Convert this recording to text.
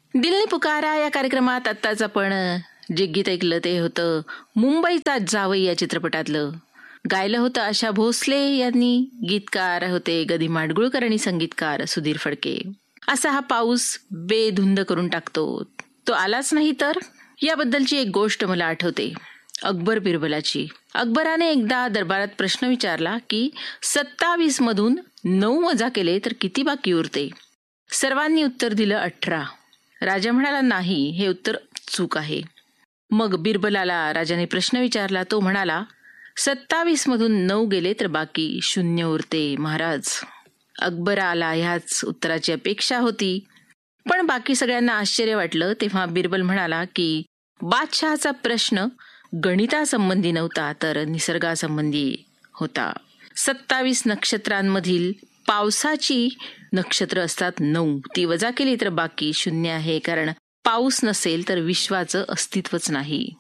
दिल ने पुकारा या कार्यक्रमात आत्ताच आपण जे गीत ऐकलं ते होतं मुंबईचा जावई या चित्रपटातलं. गायलं होतं आशा भोसले यांनी, गीतकार होते गदी माडगुळकर आणि संगीतकार सुधीर फडके. असा हा पाऊस बेधुंद करून टाकतो, तो आलाच नाही तर. याबद्दलची एक गोष्ट मला आठवते, अकबर बिरबलाची. अकबराने एकदा दरबारात प्रश्न विचारला की 27 मधून 9 वजा केले तर किती बाकी उरते. सर्वांनी उत्तर दिलं 18. राजा म्हणाला नाही, हे उत्तर चूक आहे. मग बिरबलाला राजाने प्रश्न विचारला. तो म्हणाला 27 मधून 9 गेले तर बाकी 0 उरते महाराज. अकबराला ह्याच उत्तराची अपेक्षा होती, पण बाकी सगळ्यांना आश्चर्य वाटलं. तेव्हा बिरबल म्हणाला की बादशहाचा प्रश्न गणितासंबंधी नव्हता तर निसर्गासंबंधी होता. 27 नक्षत्रांमधील पावसाची नक्षत्र असतात 9. ती वजा केली तर बाकी 0 आहे, कारण पाऊस नसेल तर विश्वाचं अस्तित्वच नाही.